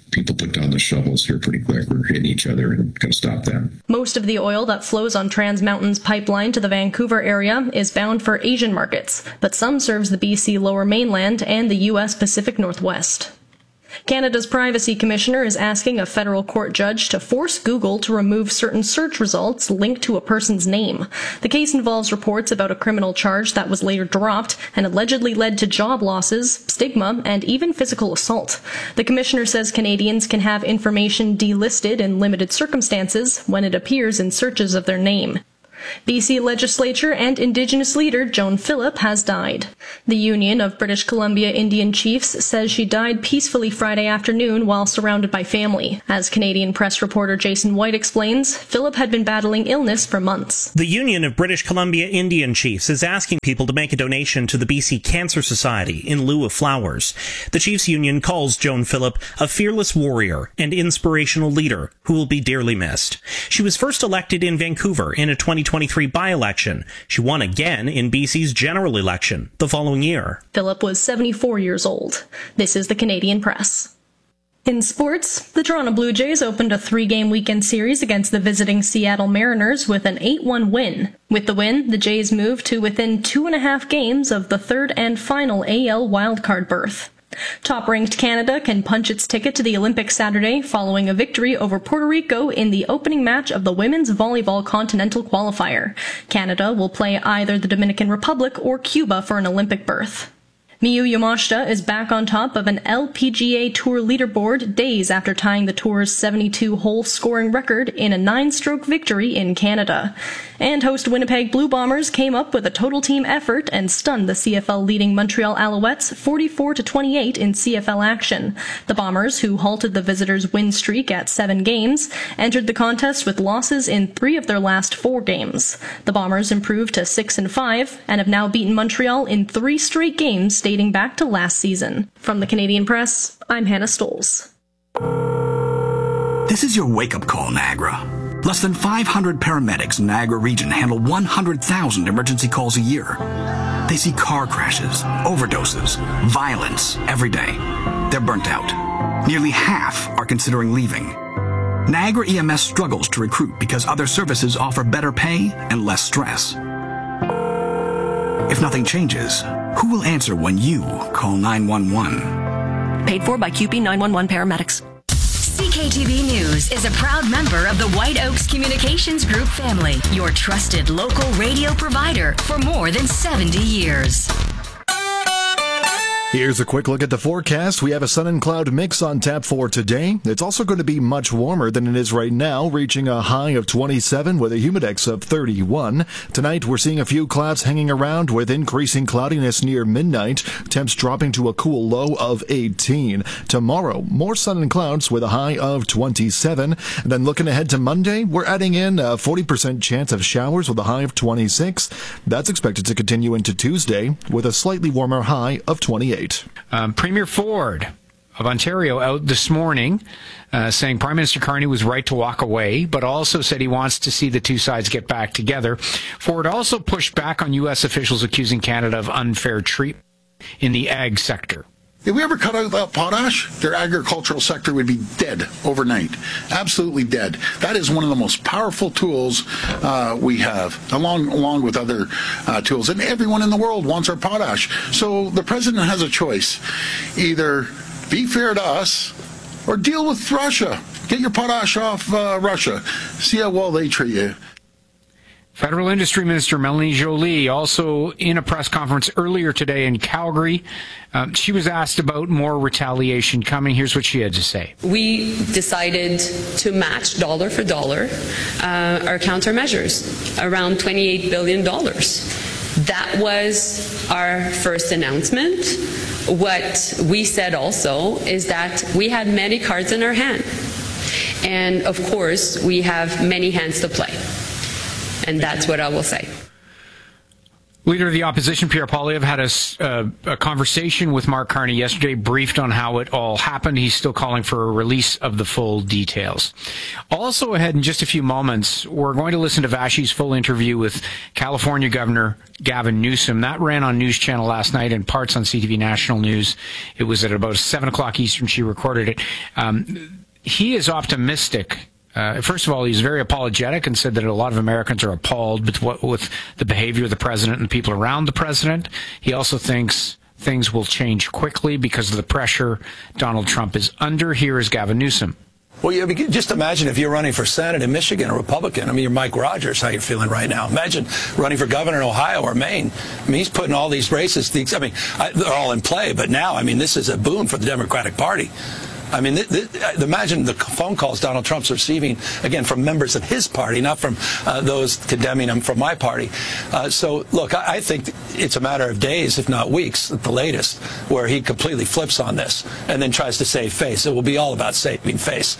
people put down the shovels here pretty quick. We're hitting each other and going to stop that. Most of the oil that flows on Trans Mountain's pipeline to the Vancouver area is bound for Asian markets, but some serves the BC Lower Mainland and the U.S. Pacific Northwest. Canada's Privacy Commissioner is asking a federal court judge to force Google to remove certain search results linked to a person's name. The case involves reports about a criminal charge that was later dropped and allegedly led to job losses, stigma, and even physical assault. The commissioner says Canadians can have information delisted in limited circumstances when it appears in searches of their name. BC legislature and Indigenous leader Joan Phillip has died. The Union of British Columbia Indian Chiefs says she died peacefully Friday afternoon while surrounded by family. As Canadian press reporter Jason White explains, Phillip had been battling illness for months. The Union of British Columbia Indian Chiefs is asking people to make a donation to the BC Cancer Society in lieu of flowers. The Chiefs Union calls Joan Phillip a fearless warrior and inspirational leader who will be dearly missed. She was first elected in Vancouver in a 2023 by-election. She won again in BC's general election the following year. Phillip was 74 years old. This is the Canadian Press. In sports, the Toronto Blue Jays opened a 3-game weekend series against the visiting Seattle Mariners with an 8-1 win. With the win, the Jays moved to within 2.5 games of the third and final AL wildcard berth. Top-ranked Canada can punch its ticket to the Olympics Saturday following a victory over Puerto Rico in the opening match of the Women's Volleyball Continental Qualifier. Canada will play either the Dominican Republic or Cuba for an Olympic berth. Miyu Yamashita is back on top of an LPGA Tour leaderboard days after tying the tour's 72-hole scoring record in a 9-stroke victory in Canada. And host Winnipeg Blue Bombers came up with a total team effort and stunned the CFL leading Montreal Alouettes 44-28 in CFL action. The Bombers, who halted the visitors' win streak at 7 games, entered the contest with losses in 3 of their last 4 games. The Bombers improved to 6-5 and have now beaten Montreal in 3 straight games dating back to last season. From the Canadian Press, I'm Hannah Stoles. This is your wake-up call, Niagara. Less than 500 paramedics in Niagara region handle 100,000 emergency calls a year. They see car crashes, overdoses, violence every day. They're burnt out. Nearly half are considering leaving. Niagara EMS struggles to recruit because other services offer better pay and less stress. If nothing changes, who will answer when you call 911? Paid for by QP 911 paramedics. CKTV News is a proud member of the White Oaks Communications Group family, your trusted local radio provider for more than 70 years. Here's a quick look at the forecast. We have a sun and cloud mix on tap for today. It's also going to be much warmer than it is right now, reaching a high of 27 with a humidex of 31. Tonight, we're seeing a few clouds hanging around with increasing cloudiness near midnight. Temps dropping to a cool low of 18. Tomorrow, more sun and clouds with a high of 27. And then looking ahead to Monday, we're adding in a 40% chance of showers with a high of 26. That's expected to continue into Tuesday with a slightly warmer high of 28. Premier Ford of Ontario out this morning saying Prime Minister Carney was right to walk away, but also said he wants to see the two sides get back together. Ford also pushed back on U.S. officials accusing Canada of unfair treatment in the ag sector. If we ever cut out that potash, their agricultural sector would be dead overnight. Absolutely dead. That is one of the most powerful tools we have, along with other tools. And everyone in the world wants our potash. So the president has a choice. Either be fair to us or deal with Russia. Get your potash off Russia. See how well they treat you. Federal Industry Minister Melanie Joly also in a press conference earlier today in Calgary. She was asked about more retaliation coming. Here's what she had to say. We decided to match dollar for dollar our countermeasures, around $28 billion. That was our first announcement. What we said also is that we had many cards in our hand. And of course, we have many hands to play. And that's what I will say. Leader of the opposition, Pierre Poilievre, had a conversation with Mark Carney yesterday, briefed on how it all happened. He's still calling for a release of the full details. Also ahead in just a few moments, we're going to listen to Vashi's full interview with California Governor Gavin Newsom. That ran on News Channel last night and parts on CTV National News. It was at about 7 o'clock Eastern. She recorded it. He is optimistic. First of all, he's very apologetic and said that a lot of Americans are appalled with the behavior of the president and the people around the president. He also thinks things will change quickly because of the pressure Donald Trump is under. Here is Gavin Newsom. Well, just imagine if you're running for Senate in Michigan, a Republican. I mean, you're Mike Rogers, how you're feeling right now. Imagine running for governor in Ohio or Maine. I mean, he's putting all these races, they're all in play, but now, I mean, this is a boon for the Democratic Party. I mean, imagine the phone calls Donald Trump's receiving, again, from members of his party, not from those condemning him from my party. So, look, I think it's a matter of days, if not weeks, at the latest, where he completely flips on this and then tries to save face. It will be all about saving face.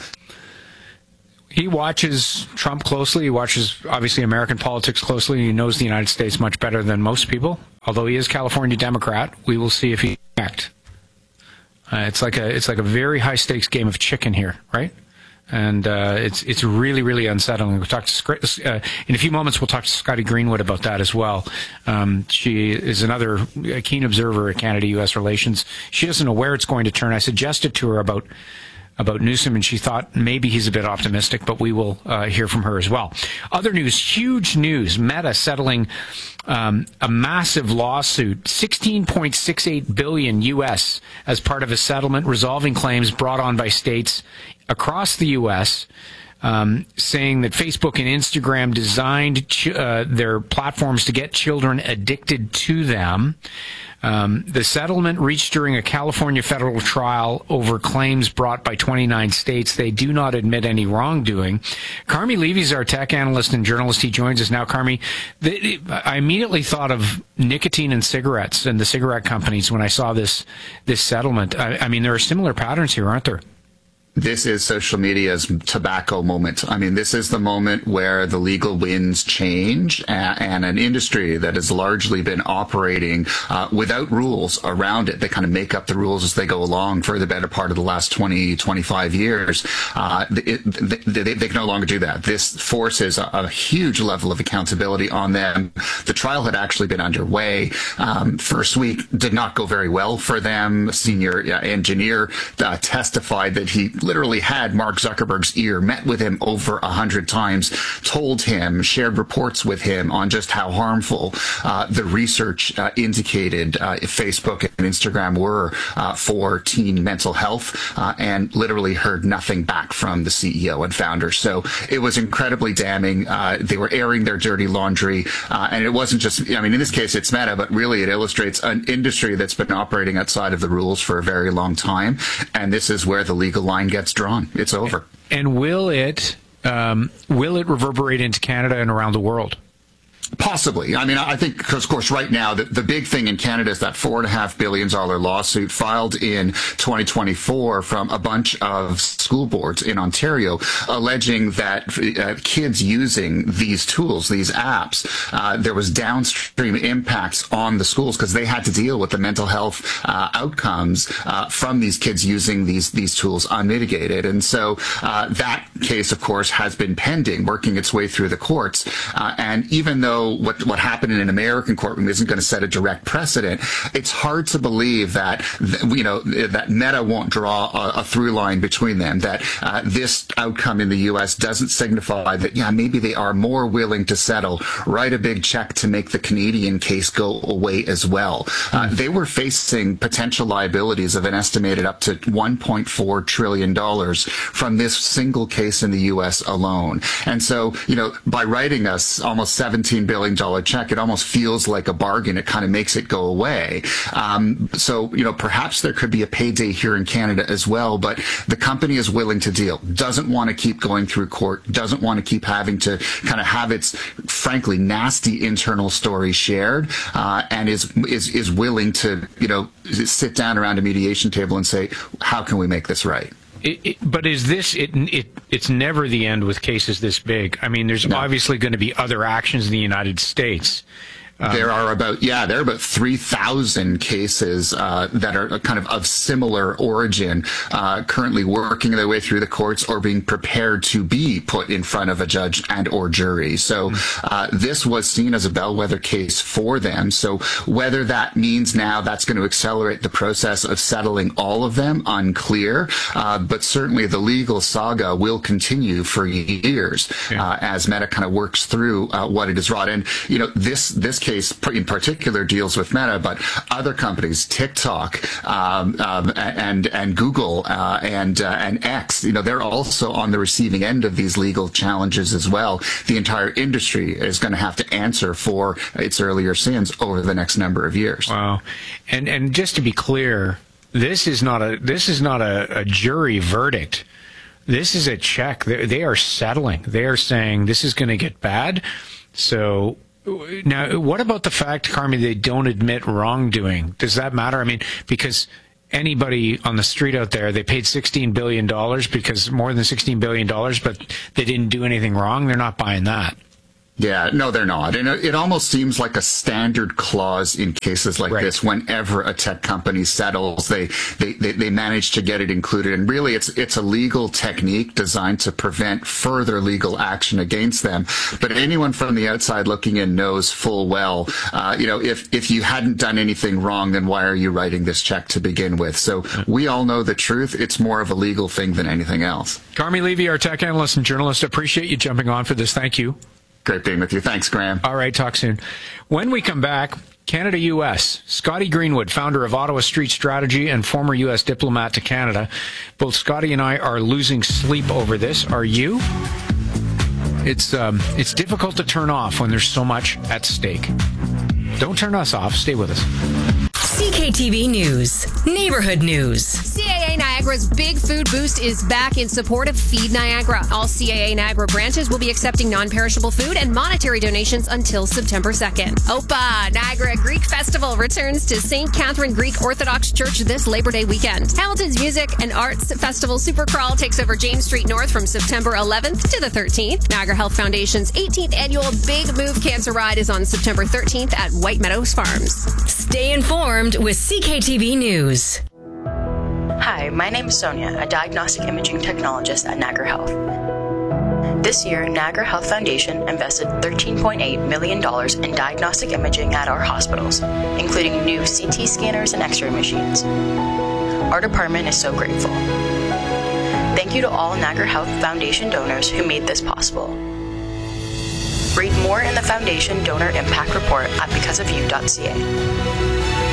He watches Trump closely. He watches, obviously, American politics closely. He knows the United States much better than most people. Although he is California Democrat, we will see if he acts. It's like a very high stakes game of chicken here, right? And it's really, really unsettling. We'll talk to in a few moments. We'll talk to Scotty Greenwood about that as well. She is another keen observer at Canada-U.S. relations. She doesn't know where it's going to turn. I suggested to her about Newsom, and she thought maybe he's a bit optimistic, but we will hear from her as well. Other news, huge news, Meta settling a massive lawsuit, $16.68 billion U.S. as part of a settlement resolving claims brought on by states across the U.S., saying that Facebook and Instagram designed their platforms to get children addicted to them. The settlement reached during a California federal trial over claims brought by 29 states. They do not admit any wrongdoing. Carmi Levy is our tech analyst and journalist. He joins us now. Carmi, I immediately thought of nicotine and cigarettes and the cigarette companies when I saw this settlement. I mean, there are similar patterns here, aren't there? This is social media's tobacco moment. I mean, this is the moment where the legal winds change and an industry that has largely been operating without rules around it. They kind of make up the rules as they go along for the better part of the last 20, 25 years. They can no longer do that. This forces a huge level of accountability on them. The trial had actually been underway. First week did not go very well for them. A senior engineer testified that he literally had Mark Zuckerberg's ear, met with him over 100 times, told him, shared reports with him on just how harmful the research indicated Facebook and Instagram were for teen mental health, and literally heard nothing back from the CEO and founder. So it was incredibly damning. They were airing their dirty laundry, and it wasn't just, I mean, in this case it's Meta, but really it illustrates an industry that's been operating outside of the rules for a very long time, and this is where the legal line gets drawn. It's over. And will it reverberate into Canada and around the world? Possibly. I mean, I think, because, of course, right now, the big thing in Canada is that $4.5 billion lawsuit filed in 2024 from a bunch of school boards in Ontario alleging that kids using these tools, these apps, there was downstream impacts on the schools because they had to deal with the mental health outcomes from these kids using these tools unmitigated. And so that case, of course, has been pending, working its way through the courts. And even though what happened in an American courtroom isn't going to set a direct precedent, it's hard to believe that that Meta won't draw a through line between them, that this outcome in the U.S. doesn't signify that, maybe they are more willing to settle, write a big check to make the Canadian case go away as well. They were facing potential liabilities of an estimated up to $1.4 trillion from this single case in the U.S. alone. And so, by writing us almost $17 billion check, it almost feels like a bargain. It kind of makes it go away. So, perhaps there could be a payday here in Canada as well, but the company is willing to deal, doesn't want to keep going through court, doesn't want to keep having to kind of have its, frankly, nasty internal story shared, and is willing to, sit down around a mediation table and say, how can we make this right? But is this it's never the end with cases this big. I mean, there's obviously going to be other actions in the United States. There are about 3,000 cases that are kind of similar origin, currently working their way through the courts or being prepared to be put in front of a judge and or jury. So this was seen as a bellwether case for them. So whether that means now that's going to accelerate the process of settling all of them, unclear. But certainly the legal saga will continue for years as Meta kind of works through what it has wrought. And this case in particular deals with Meta, but other companies, TikTok and Google and X, they're also on the receiving end of these legal challenges as well. The entire industry is going to have to answer for its earlier sins over the next number of years. Wow. And just to be clear, this is not a jury verdict. This is a check. They are settling. They are saying this is going to get bad. So now, what about the fact, Carmi, they don't admit wrongdoing? Does that matter? I mean, because anybody on the street out there, they paid $16 billion because more than $16 billion, but they didn't do anything wrong. They're not buying that. Yeah, no, they're not. And it almost seems like a standard clause in cases like this. Whenever a tech company settles, they manage to get it included. And really, it's a legal technique designed to prevent further legal action against them. But anyone from the outside looking in knows full well, if you hadn't done anything wrong, then why are you writing this check to begin with? So we all know the truth. It's more of a legal thing than anything else. Carmi Levy, our tech analyst and journalist, appreciate you jumping on for this. Thank you. Great being with you. Thanks, Graham. All right, talk soon. When we come back, Canada-U.S. Scotty Greenwood, founder of Ottawa Street Strategy and former U.S. diplomat to Canada. Both Scotty and I are losing sleep over this. Are you? It's difficult to turn off when there's so much at stake. Don't turn us off. Stay with us. CKTV News. Neighborhood News. CAA Niagara's Big Food Boost is back in support of Feed Niagara. All CAA Niagara branches will be accepting non-perishable food and monetary donations until September 2nd. OPA, Niagara Greek Festival, returns to St. Catherine Greek Orthodox Church this Labor Day weekend. Hamilton's Music and Arts Festival Supercrawl takes over James Street North from September 11th to the 13th. Niagara Health Foundation's 18th annual Big Move Cancer Ride is on September 13th at White Meadows Farms. Stay informed with CKTV News. Hi, my name is Sonia, a diagnostic imaging technologist at Niagara Health. This year, Niagara Health Foundation invested $13.8 million in diagnostic imaging at our hospitals, including new CT scanners and X-ray machines. Our department is so grateful. Thank you to all Niagara Health Foundation donors who made this possible. Read more in the Foundation Donor Impact Report at becauseofyou.ca.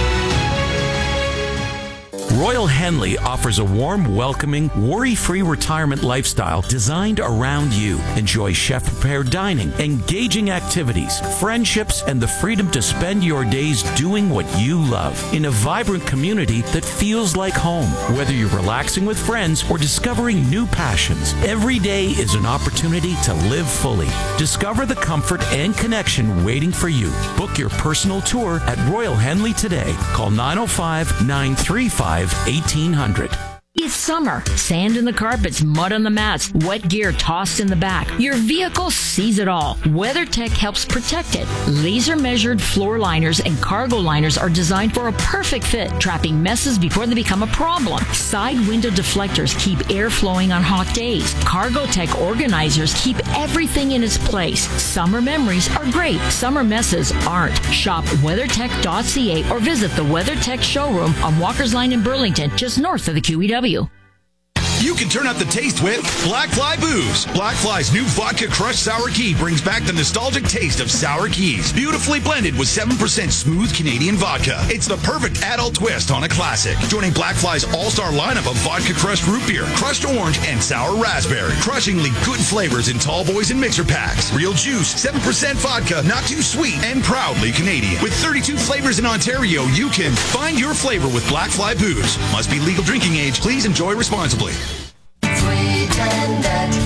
Royal Henley offers a warm, welcoming, worry-free retirement lifestyle designed around you. Enjoy chef-prepared dining, engaging activities, friendships, and the freedom to spend your days doing what you love in a vibrant community that feels like home. Whether you're relaxing with friends or discovering new passions, every day is an opportunity to live fully. Discover the comfort and connection waiting for you. Book your personal tour at Royal Henley today. Call 905-935-1800. It's summer. Sand in the carpets, mud on the mats, wet gear tossed in the back. Your vehicle sees it all. WeatherTech helps protect it. Laser-measured floor liners and cargo liners are designed for a perfect fit, trapping messes before they become a problem. Side window deflectors keep air flowing on hot days. CargoTech organizers keep everything in its place. Summer memories are great. Summer messes aren't. Shop WeatherTech.ca or visit the WeatherTech showroom on Walker's Line in Burlington, just north of the QEW. You can turn up the taste with Black Fly Booze. Black Fly's new Vodka Crushed Sour Key brings back the nostalgic taste of sour keys. Beautifully blended with 7% smooth Canadian vodka. It's the perfect adult twist on a classic. Joining Black Fly's all-star lineup of Vodka Crushed Root Beer, Crushed Orange, and Sour Raspberry. Crushingly good flavors in tall boys and mixer packs. Real juice, 7% vodka, not too sweet, and proudly Canadian. With 32 flavors in Ontario, you can find your flavor with Black Fly Booze. Must be legal drinking age. Please enjoy responsibly.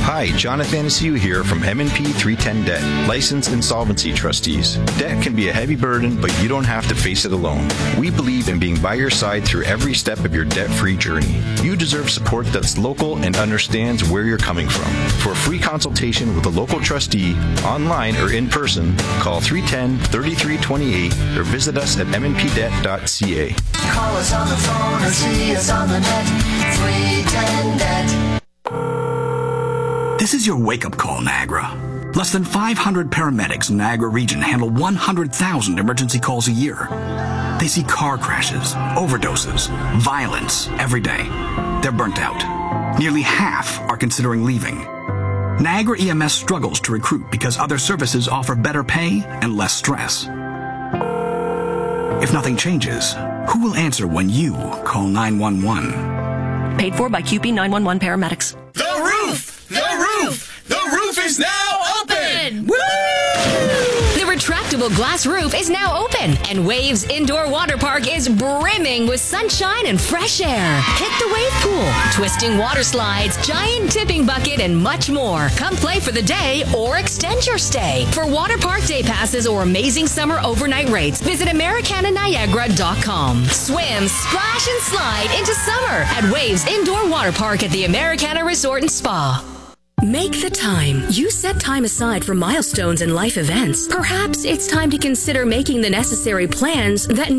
Hi, Jonathan Asiu here from M&P 310 Debt, licensed insolvency trustees. Debt can be a heavy burden, but you don't have to face it alone. We believe in being by your side through every step of your debt-free journey. You deserve support that's local and understands where you're coming from. For a free consultation with a local trustee, online or in person, call 310-3328 or visit us at mnpdebt.ca. Call us on the phone or see us on the net. 310 Debt. This is your wake-up call, Niagara. Less than 500 paramedics in Niagara region handle 100,000 emergency calls a year. They see car crashes, overdoses, violence every day. They're burnt out. Nearly half are considering leaving. Niagara EMS struggles to recruit because other services offer better pay and less stress. If nothing changes, who will answer when you call 911? Paid for by QP 911 paramedics. The roof! The roof! The roof is now open! Woo! The retractable glass roof is now open, and Waves Indoor Water Park is brimming with sunshine and fresh air. Hit the wave pool, twisting water slides, giant tipping bucket, and much more. Come play for the day or extend your stay. For water park day passes or amazing summer overnight rates, visit AmericanaNiagara.com. Swim, splash, and slide into summer at Waves Indoor Water Park at the Americana Resort and Spa. Make the time. You set time aside for milestones and life events. Perhaps it's time to consider making the necessary plans that